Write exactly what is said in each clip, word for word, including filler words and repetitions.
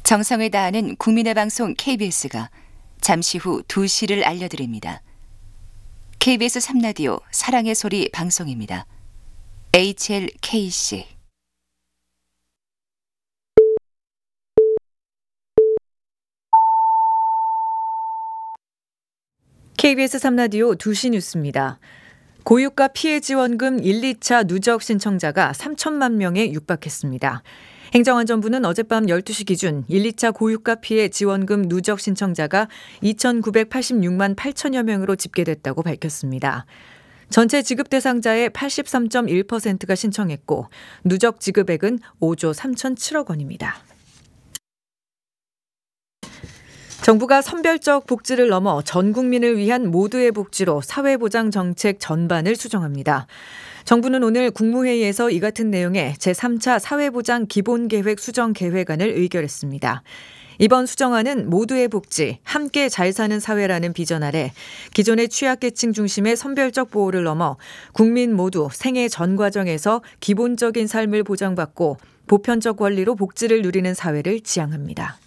정성을 다하는 국민의 방송 케이비에스가 잠시 후 두 시를 알려드립니다. 케이비에스 삼 라디오 사랑의 소리 방송입니다. 에이치엘케이씨 케이비에스 삼 라디오 두 시 뉴스입니다. 고유가 피해 지원금 일, 이 차 누적 신청자가 삼천만 명에 육박했습니다. 행정안전부는 어젯밤 열두 시 기준 일, 이 차 고유가 피해 지원금 누적 신청자가 이천구백팔십육만 팔천여 명으로 집계됐다고 밝혔습니다. 전체 지급 대상자의 팔십삼 점 일 퍼센트가 신청했고 누적 지급액은 오조 삼천칠억 원입니다. 정부가 선별적 복지를 넘어 전 국민을 위한 모두의 복지로 사회보장 정책 전반을 수정합니다. 정부는 오늘 국무회의에서 이 같은 내용의 제삼 차 사회보장 기본계획 수정 계획안을 의결했습니다. 이번 수정안은 모두의 복지, 함께 잘 사는 사회라는 비전 아래 기존의 취약계층 중심의 선별적 보호를 넘어 국민 모두 생애 전 과정에서 기본적인 삶을 보장받고 보편적 권리로 복지를 누리는 사회를 지향합니다.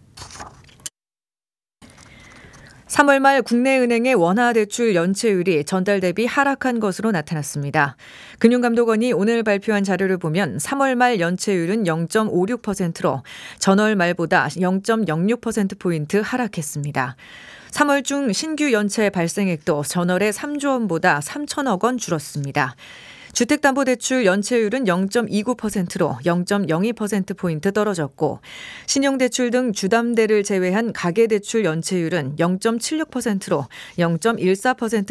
삼월 말 국내은행의 원화대출 연체율이 전달 대비 하락한 것으로 나타났습니다. 금융감독원이 오늘 발표한 자료를 보면 삼월 말 연체율은 영 점 오육 퍼센트로 전월 말보다 영 점 영육 퍼센트포인트 하락했습니다. 삼월 중 신규 연체 발생액도 전월의 삼조 원보다 삼천억 원 줄었습니다. 주택담보대출 연체율은 영 점 이구 퍼센트로 영 점 영이 퍼센트포인트 떨어졌고 신용대출 등 주담대를 제외한 가계대출 연체율은 영 점 칠육 퍼센트로 영 점 일사 퍼센트